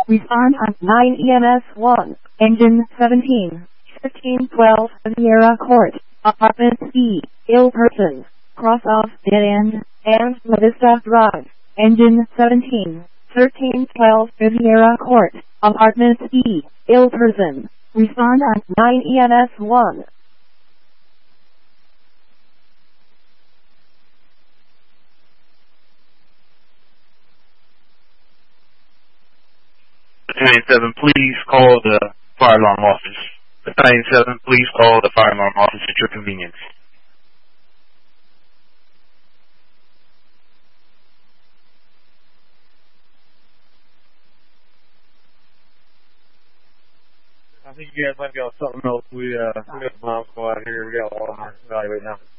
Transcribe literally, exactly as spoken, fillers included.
Respond on nine E M S one. Engine seventeen. fifteen twelve Sierra Court. Apartment C. Ill person. Cross off dead end. And La Vista Drive. Engine seventeen. thirteen twelve Sierra Court. Apartment C. Ill person. Respond on nine E M S one. nine seven, please call the fire alarm office. nine seven, please call the fire alarm office at your convenience. I think you guys might be able to something else. We, uh, we got the bomb squad here. We got a lot of them evaluating now.